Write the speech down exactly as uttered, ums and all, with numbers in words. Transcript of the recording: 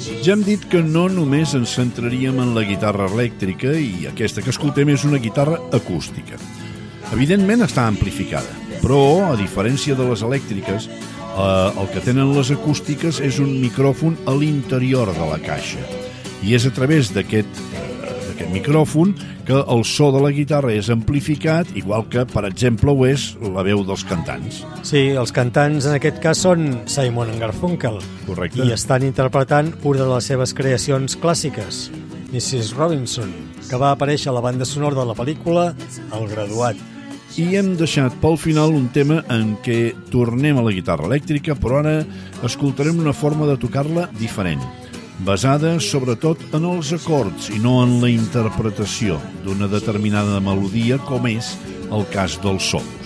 Ja hem dit que no només ens centraríem en la guitarra elèctrica i aquesta que escoltem és una guitarra acústica. Evidentment està amplificada, però, a diferència de les elèctriques, eh, el que tenen les acústiques és un micròfon a l'interior de la caixa. I és a través d'aquest, d'aquest micròfon que el so de la guitarra és amplificat, igual que, per exemple, ho és la veu dels cantants. Sí, els cantants en aquest cas són Simon and Garfunkel. Correcte. I estan interpretant una de les seves creacions clàssiques, missus Robinson, que va aparèixer a la banda sonora de la pel·lícula El graduat. I hem deixat pel final un tema en què tornem a la guitarra elèctrica, però ara escoltarem una forma de tocar-la diferent, basada sobretot en els acords i no en la interpretació d'una determinada melodia, com és el cas del sol.